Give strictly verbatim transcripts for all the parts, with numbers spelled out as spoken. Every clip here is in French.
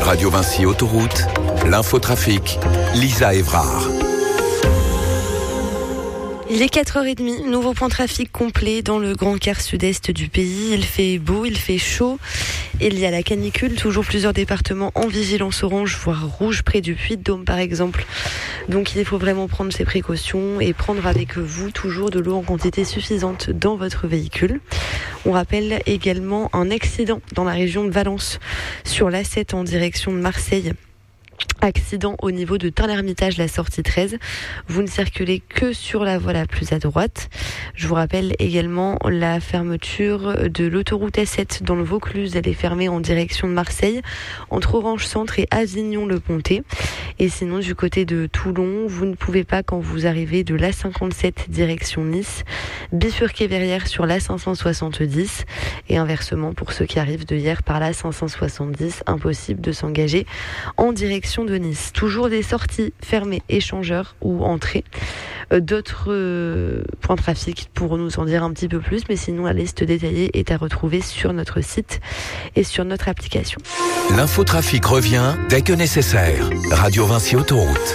Radio Vinci Autoroute, l'infotrafic, Lisa Évrard. Il est quatre heures trente, nouveau point de trafic complet dans le grand quart sud-est du pays. Il fait beau, il fait chaud. Il y a la canicule, toujours plusieurs départements en vigilance orange, voire rouge, près du Puy-de-Dôme par exemple. Donc il faut vraiment prendre ses précautions et prendre avec vous toujours de l'eau en quantité suffisante dans votre véhicule. On rappelle également un accident dans la région de Valence sur l'A sept en direction de Marseille. Accident au niveau de Tain-l'Hermitage, la sortie treize. Vous ne circulez que sur la voie la plus à droite. Je vous rappelle également la fermeture de l'autoroute A sept dans le Vaucluse. Elle est fermée en direction de Marseille, entre Orange Centre et Avignon-le-Pontet. Et sinon, du côté de Toulon, vous ne pouvez pas, quand vous arrivez de l'A cinquante-sept direction Nice, bifurquer Verrières sur l'A cinq cent soixante-dix. Et inversement, pour ceux qui arrivent de hier par l'A cinq cent soixante-dix, impossible de s'engager en direction de Nice. Toujours des sorties fermées, échangeurs ou entrées. Euh, d'autres euh, points de trafic pour nous en dire un petit peu plus, mais sinon la liste détaillée est à retrouver sur notre site et sur notre application. L'infotrafic revient dès que nécessaire. Radio Vinci Autoroute.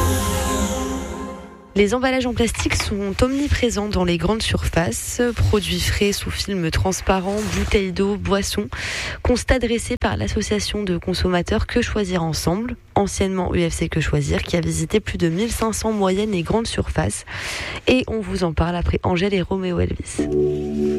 Les emballages en plastique sont omniprésents dans les grandes surfaces. Produits frais sous film transparent, bouteilles d'eau, boissons. Constat dressé par l'association de consommateurs Que Choisir Ensemble, anciennement U F C Que Choisir, qui a visité plus de mille cinq cents moyennes et grandes surfaces. Et on vous en parle après Angèle et Roméo Elvis.